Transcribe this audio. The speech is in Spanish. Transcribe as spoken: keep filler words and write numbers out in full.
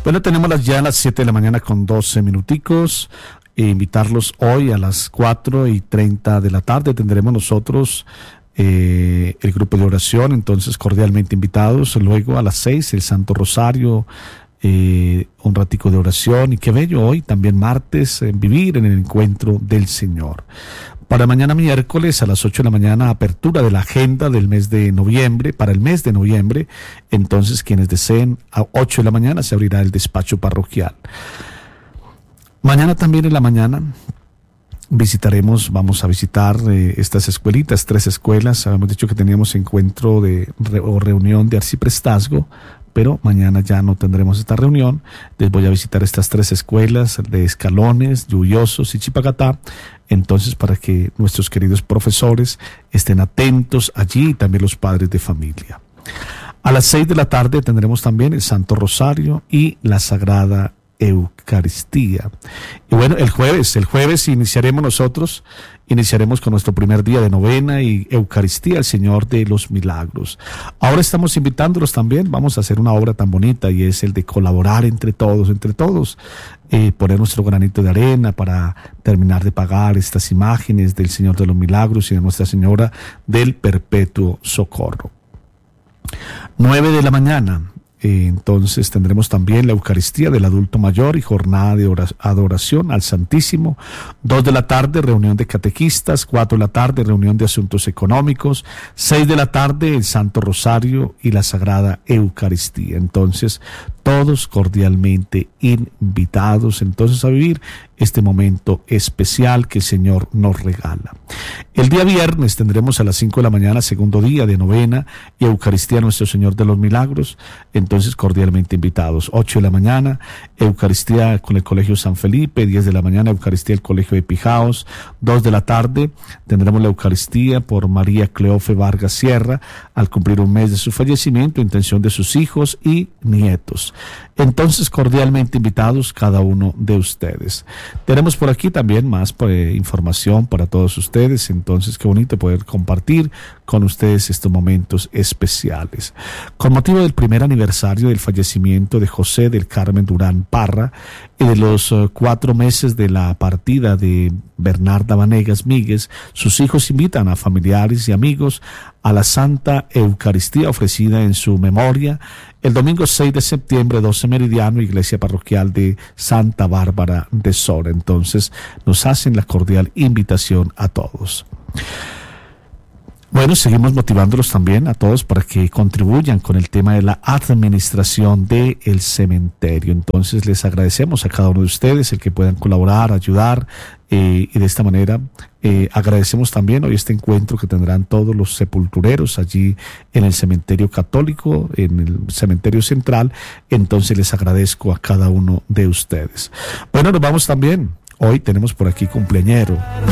Bueno, tenemos las, ya las siete de la mañana con doce minuticos. E invitarlos hoy a las cuatro y treinta de la tarde. Tendremos nosotros eh, el grupo de oración, entonces cordialmente invitados. Luego a las seis el Santo Rosario, eh, un ratico de oración. Y qué bello hoy, también martes, en vivir en el encuentro del Señor. Para mañana miércoles a las ocho de la mañana, apertura de la agenda del mes de noviembre, para el mes de noviembre. Entonces quienes deseen, a ocho de la mañana se abrirá el despacho parroquial. Mañana también en la mañana visitaremos, vamos a visitar eh, estas escuelitas, tres escuelas. Habíamos dicho que teníamos encuentro de re, o reunión de arciprestazgo, pero mañana ya no tendremos esta reunión. Les voy a visitar estas tres escuelas de Escalones, Lluviosos y Chipacatá. Entonces, para que nuestros queridos profesores estén atentos allí y también los padres de familia. A las seis de la tarde tendremos también el Santo Rosario y la Sagrada Eucaristía. Y bueno, el jueves, el jueves iniciaremos nosotros, iniciaremos con nuestro primer día de novena y Eucaristía al Señor de los Milagros. Ahora estamos invitándolos también, vamos a hacer una obra tan bonita y es el de colaborar entre todos, entre todos, eh, poner nuestro granito de arena para terminar de pagar estas imágenes del Señor de los Milagros y de Nuestra Señora del Perpetuo Socorro. Nueve de la mañana. Entonces tendremos también la Eucaristía del adulto mayor y jornada de adoración al Santísimo. Dos de la tarde, reunión de catequistas. Cuatro de la tarde, reunión de asuntos económicos. Seis de la tarde, el Santo Rosario y la Sagrada Eucaristía. Entonces, todos cordialmente invitados entonces a vivir este momento especial que el Señor nos regala. El día viernes tendremos a las cinco de la mañana, segundo día de novena y Eucaristía a Nuestro Señor de los Milagros. Entonces cordialmente invitados. Ocho de la mañana, Eucaristía con el Colegio San Felipe. Diez de la mañana, Eucaristía el Colegio de Pijaos. Dos de la tarde tendremos la Eucaristía por María Cleofe Vargas Sierra al cumplir un mes de su fallecimiento, intención de sus hijos y nietos. Entonces cordialmente invitados cada uno de ustedes. Tenemos por aquí también más pues, información para todos ustedes, entonces qué bonito poder compartir con ustedes estos momentos especiales. Con motivo del primer aniversario del fallecimiento de José del Carmen Durán Parra y de los uh, cuatro meses de la partida de Bernarda Vanegas Míguez, sus hijos invitan a familiares y amigos a la Santa Eucaristía ofrecida en su memoria el domingo seis de septiembre, doce meridiano, Iglesia Parroquial de Santa Bárbara de Sora. Entonces nos hacen la cordial invitación a todos. Bueno, seguimos motivándolos también a todos para que contribuyan con el tema de la administración del cementerio. Entonces les agradecemos a cada uno de ustedes el que puedan colaborar, ayudar eh, y de esta manera eh, agradecemos también hoy este encuentro que tendrán todos los sepultureros allí en el cementerio católico, en el cementerio central. Entonces les agradezco a cada uno de ustedes. Bueno, nos vamos también. Hoy tenemos por aquí cumpleañero.